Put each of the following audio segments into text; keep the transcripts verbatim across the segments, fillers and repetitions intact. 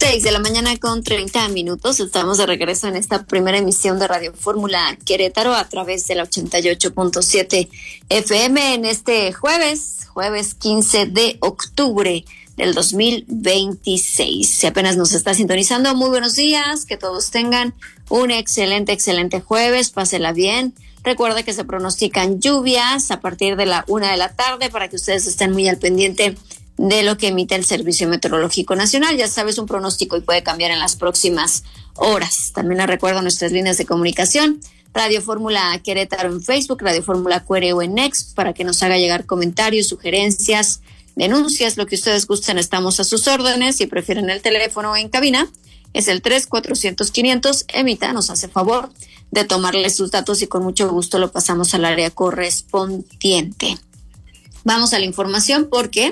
Seis de la mañana con treinta minutos. Estamos de regreso en esta primera emisión de Radio Fórmula Querétaro a través de la ochenta y ocho punto siete F M en este jueves, jueves quince de octubre del dos mil veintiséis. Si apenas nos está sintonizando, muy buenos días, que todos tengan un excelente, excelente jueves, pásela bien. Recuerda que se pronostican lluvias a partir de la una de la tarde para que ustedes estén muy al pendiente de lo que emite el Servicio Meteorológico Nacional. Ya sabes, un pronóstico y puede cambiar en las próximas horas. También les recuerdo nuestras líneas de comunicación, Radio Fórmula Querétaro en Facebook, Radio Fórmula Cuereo en Next, para que nos haga llegar comentarios, sugerencias, denuncias, lo que ustedes gusten, estamos a sus órdenes. Si prefieren el teléfono en cabina, es el tres cuatrocientos quinientos, emita, nos hace favor de tomarle sus datos y con mucho gusto lo pasamos al área correspondiente. Vamos a la información porque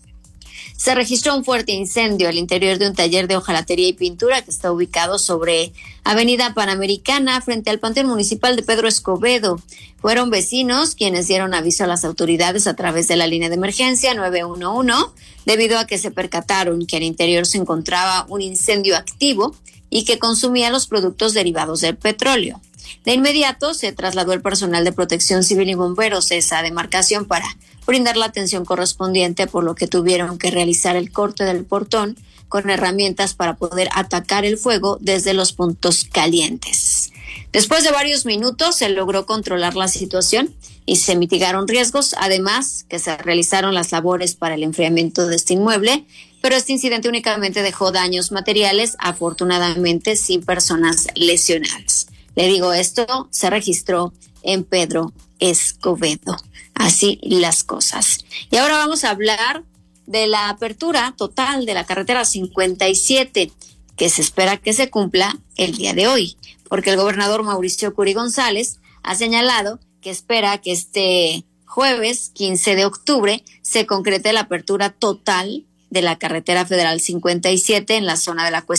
se registró un fuerte incendio al interior de un taller de hojalatería y pintura que está ubicado sobre Avenida Panamericana frente al Panteón Municipal de Pedro Escobedo. Fueron vecinos quienes dieron aviso a las autoridades a través de la línea de emergencia nueve uno uno debido a que se percataron que al interior se encontraba un incendio activo y que consumía los productos derivados del petróleo. De inmediato se trasladó el personal de Protección Civil y bomberos a esa demarcación para brindar la atención correspondiente, por lo que tuvieron que realizar el corte del portón con herramientas para poder atacar el fuego desde los puntos calientes. Después de varios minutos se logró controlar la situación y se mitigaron riesgos, además que se realizaron las labores para el enfriamiento de este inmueble, pero este incidente únicamente dejó daños materiales, afortunadamente sin personas lesionadas. Le digo, esto se registró en Pedro Escobedo. Así las cosas. Y ahora vamos a hablar de la apertura total de la carretera cincuenta y siete, que se espera que se cumpla el día de hoy, porque el gobernador Mauricio Curi González ha señalado que espera que este jueves quince de octubre se concrete la apertura total de la carretera federal cincuenta y siete en la zona de la Cuesta